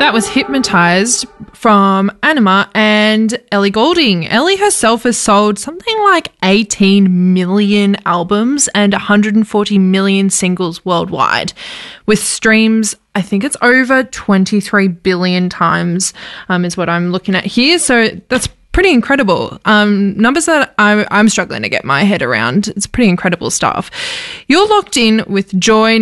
That was Hypnotised from Anima and Ellie Goulding. Ellie herself has sold something like 18 million albums and 140 million singles worldwide, with streams, I think it's over 23 billion times is what I'm looking at here. So that's pretty incredible. Numbers that I'm struggling to get my head around. It's pretty incredible stuff. You're locked in with Joy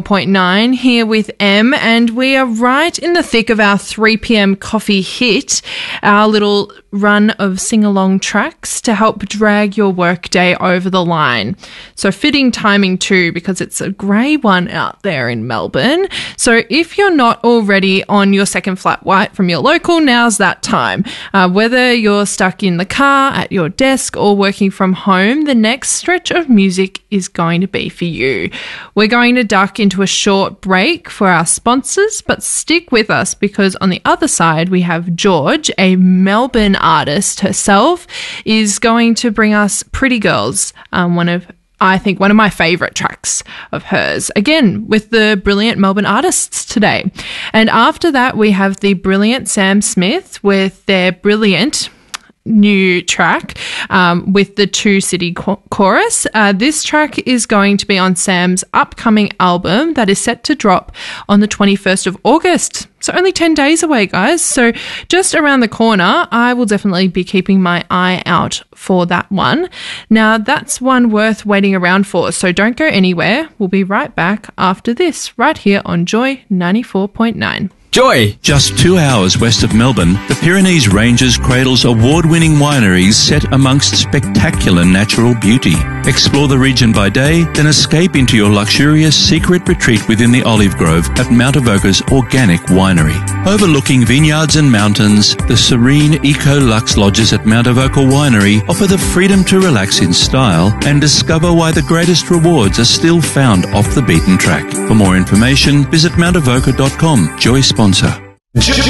94.9 here with M, and we are right in the thick of our 3 p.m. coffee hit, our little run of sing-along tracks to help drag your workday over the line. So fitting timing too, because it's a grey one out there in Melbourne. So if you're not already on your second flat white from your local, now's that time. Whether you're stuck in the car, at your desk, or working from home, the next stretch of music is going to be for you. We're going to duck into a short break for our sponsors, but stick with us because on the other side we have George, a Melbourne artist herself, is going to bring us Pretty Girls, one of my favourite tracks of hers, again with the brilliant Melbourne artists today. And after that we have the brilliant Sam Smith with their brilliant new track with the Two City chorus. This track is going to be on Sam's upcoming album that is set to drop on the 21st of August. So only 10 days away, guys. So just around the corner. I will definitely be keeping my eye out for that one. Now, that's one worth waiting around for, so don't go anywhere. We'll be right back after this, right here on Joy 94.9. Joy! Just 2 hours west of Melbourne, the Pyrenees Ranges cradles award-winning wineries set amongst spectacular natural beauty. Explore the region by day, then escape into your luxurious secret retreat within the olive grove at Mount Avoca's Organic Winery. Overlooking vineyards and mountains, the serene Eco-Lux lodges at Mount Avoca Winery offer the freedom to relax in style and discover why the greatest rewards are still found off the beaten track. For more information, visit mountavoca.com. Joy sponsor.